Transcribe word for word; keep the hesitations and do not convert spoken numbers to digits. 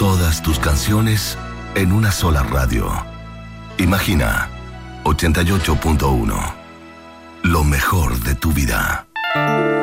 todas tus canciones en una sola radio. Imagina ochenta y ocho punto uno. Lo mejor de tu vida.